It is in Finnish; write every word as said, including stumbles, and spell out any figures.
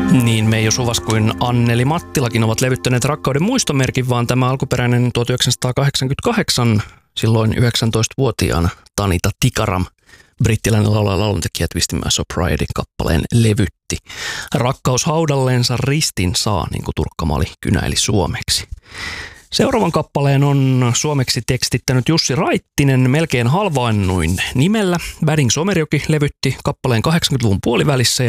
Niin Meijo Suvas kuin Anneli Mattilakin ovat levyttäneet Rakkauden muistomerkin, vaan tämä alkuperäinen tuhatyhdeksänsataakahdeksankymmentäkahdeksan silloin yhdeksäntoistavuotiaana Tanita Tikaram, brittiläinen laulaja ja lauluntekijä Twisted My Sobriety kappaleen levytti. Rakkaus haudalleensa ristin saa, niin kuin Turkka-Mali kynäili suomeksi. Seuraavan kappaleen on suomeksi tekstittänyt Jussi Raittinen melkein halvaannuin nimellä. Väding Somerjoki levytti kappaleen kahdeksankymmentäluvun puolivälissä ja